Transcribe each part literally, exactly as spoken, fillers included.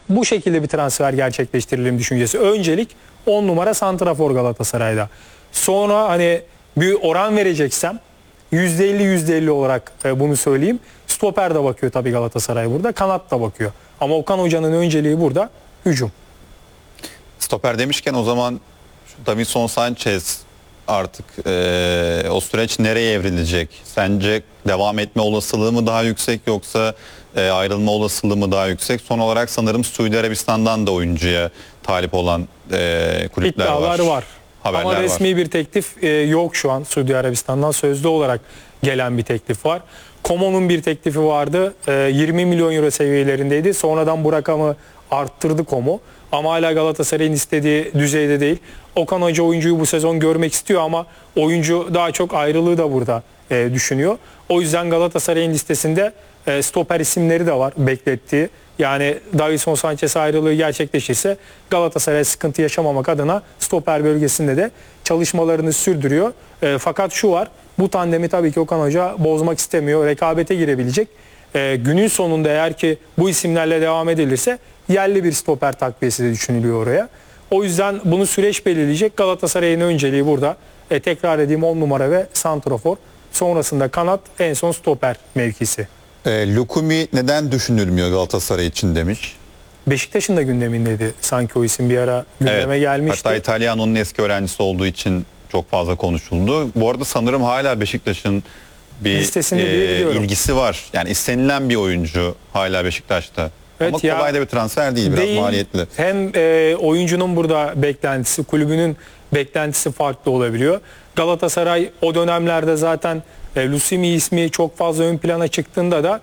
bu şekilde bir transfer gerçekleştirelim düşüncesi. Öncelik on numara santrafor Galatasaray'da. Sonra hani bir oran vereceksem yüzde elli yüzde elli olarak e, bunu söyleyeyim. Stoper de bakıyor tabii Galatasaray burada. Kanat da bakıyor. Ama Okan Hoca'nın önceliği burada hücum. Stoper demişken o zaman Davinson Sanchez artık e, o süreç nereye evrilecek? Sence devam etme olasılığı mı daha yüksek yoksa e, ayrılma olasılığı mı daha yüksek? Son olarak sanırım Suudi Arabistan'dan da oyuncuya talip olan e, kulüpler İddialar var. var. Haberler Ama resmi var. bir teklif e, yok şu an Suudi Arabistan'dan. Sözlü olarak gelen bir teklif var. Como'nun bir teklifi vardı. E, yirmi milyon euro seviyelerindeydi. Sonradan bu rakamı arttırdı Como. Ama hala Galatasaray'ın istediği düzeyde değil. Okan Hoca oyuncuyu bu sezon görmek istiyor ama oyuncu daha çok ayrılığı da burada e, düşünüyor. O yüzden Galatasaray'ın listesinde e, stoper isimleri de var beklettiği. Yani Davinson Sanchez ayrılığı gerçekleşirse Galatasaray sıkıntı yaşamamak adına stoper bölgesinde de çalışmalarını sürdürüyor. E, fakat şu var, bu tandemi tabii ki Okan Hoca bozmak istemiyor. Rekabete girebilecek. E, günün sonunda eğer ki bu isimlerle devam edilirse yerli bir stoper takviyesi de düşünülüyor oraya. O yüzden bunu süreç belirleyecek. Galatasaray'ın önceliği burada. E, tekrar edeyim on numara ve santrafor. Sonrasında kanat, en son stoper mevkisi. E, Lukumi neden düşünülmüyor Galatasaray için demiş. Beşiktaş'ın da gündemindeydi sanki o isim, bir ara gündeme Evet, gelmişti. hatta İtalyanon'un eski öğrencisi olduğu için çok fazla konuşuldu. Bu arada sanırım hala Beşiktaş'ın bir Listesinde diye e, biliyorum. ilgisi var. Yani istenilen bir oyuncu hala Beşiktaş'ta. Evet Ama ya, kolay da bir transfer değil, biraz değil. maliyetli. Hem e, oyuncunun burada beklentisi, kulübünün beklentisi farklı olabiliyor. Galatasaray o dönemlerde zaten e, Lusimi ismi çok fazla ön plana çıktığında da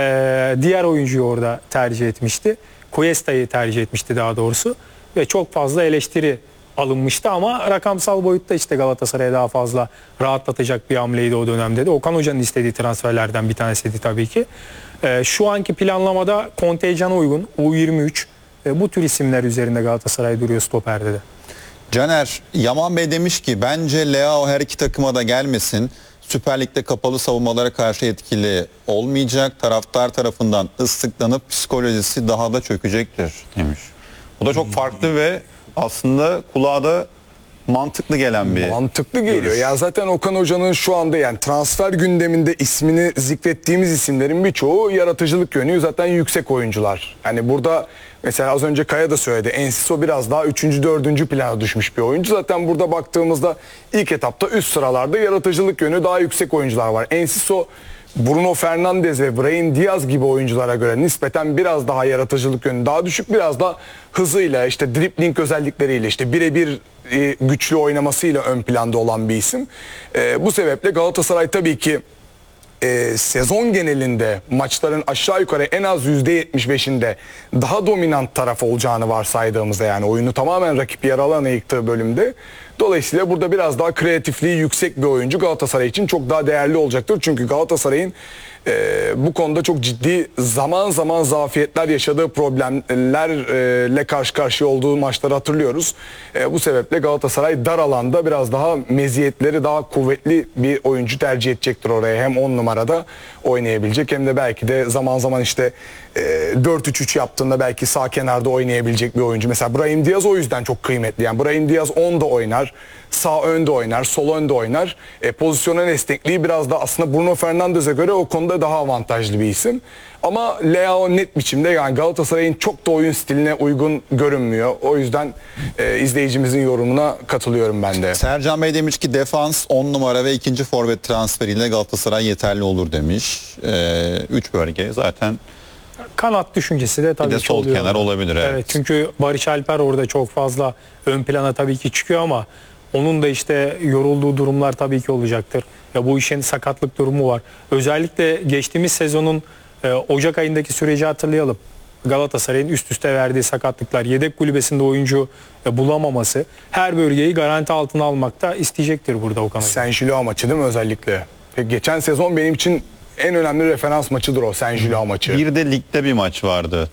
e, diğer oyuncuyu orada tercih etmişti. Cuesta'yı tercih etmişti daha doğrusu. Ve çok fazla eleştiri alınmıştı ama rakamsal boyutta işte Galatasaray'a daha fazla rahatlatacak bir hamleydi o dönemde de. Okan Hoca'nın istediği transferlerden bir tanesiydi tabii ki. Ee, şu anki planlamada kontenjana uygun U yirmi üç e, bu tür isimler üzerinde Galatasaray duruyor stoperde de. Caner, Yaman Bey demiş ki bence Leao her iki takıma da gelmesin. Süper Lig'de kapalı savunmalara karşı etkili olmayacak. Taraftar tarafından ıslıklanıp psikolojisi daha da çökecektir demiş. Bu da çok farklı ve aslında kulağa da mantıklı gelen bir Mantıklı geliyor. görüş. Ya zaten Okan Hoca'nın şu anda yani transfer gündeminde ismini zikrettiğimiz isimlerin birçoğu yaratıcılık yönü zaten yüksek oyuncular. Hani burada mesela az önce Kaya da söyledi. Enciso biraz daha üçüncü dördüncü plana düşmüş bir oyuncu. Zaten burada baktığımızda ilk etapta üst sıralarda yaratıcılık yönü daha yüksek oyuncular var. Enciso, Bruno Fernandes ve Brahim Diaz gibi oyunculara göre nispeten biraz daha yaratıcılık yönü daha düşük, biraz da hızıyla, işte dribling özellikleriyle, işte birebir e, güçlü oynamasıyla ön planda olan bir isim. E, bu sebeple Galatasaray tabii ki e, sezon genelinde maçların aşağı yukarı en az yüzde yetmiş beşinde daha dominant taraf olacağını varsaydığımızda, yani oyunu tamamen rakip yarı alana yıktığı bölümde, dolayısıyla burada biraz daha kreatifliği yüksek bir oyuncu Galatasaray için çok daha değerli olacaktır. Çünkü Galatasaray'ın e, bu konuda çok ciddi zaman zaman zafiyetler yaşadığı problemlerle karşı karşıya olduğu maçları hatırlıyoruz. E, bu sebeple Galatasaray dar alanda biraz daha meziyetleri daha kuvvetli bir oyuncu tercih edecektir oraya. Hem on numarada oynayabilecek hem de belki de zaman zaman işte e, dört üç üç yaptığında belki sağ kenarda oynayabilecek bir oyuncu. Mesela Brahim Diaz o yüzden çok kıymetli. Yani Brahim Diaz on da oynar, sağ önde oynar, sol önde oynar. E, pozisyonel esnekliği biraz da aslında Bruno Fernandes'e göre o konuda daha avantajlı bir isim. Ama Leao net biçimde yani Galatasaray'ın çok da oyun stiline uygun görünmüyor. O yüzden e, izleyicimizin yorumuna katılıyorum ben de. Sercan Bey demiş ki defans on numara ve ikinci forvet transferiyle Galatasaray yeterli olur demiş. Ee, üç bölge zaten. Kanat düşüncesi de tabii Bir de ki sol oluyor. kenar olabilir, evet. Evet, çünkü Barış Alper orada çok fazla ön plana tabii ki çıkıyor ama onun da işte yorulduğu durumlar tabii ki olacaktır. Ya bu işin sakatlık durumu var. Özellikle geçtiğimiz sezonun e, Ocak ayındaki süreci hatırlayalım. Galatasaray'ın üst üste verdiği sakatlıklar, yedek kulübesinde oyuncu e, bulamaması, her bölgeyi garanti altına almakta isteyecektir burada Okan Hoca. Saint-Gilloise maçı değil mi özellikle? Peki, geçen sezon benim için en önemli referans maçıdır o Saint-Gilloise maçı. Bir de ligde bir maç vardı.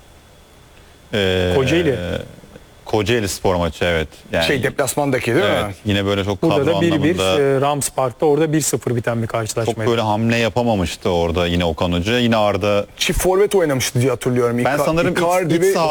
Ee, Kocaeli. Kocaeli spor maçı, evet. Yani, Şey deplasmandaki değil evet, mi? yine böyle çok Burada kadro da bir bir anlamında e, Rams Park'ta orada bir sıfır biten bir çok karşılaşmaydı. böyle hamle yapamamıştı orada yine Okan Hoca. Yine Arda Çift forvet oynamıştı diye hatırlıyorum. ben İka- sanırım Icardi iç, iç ve saha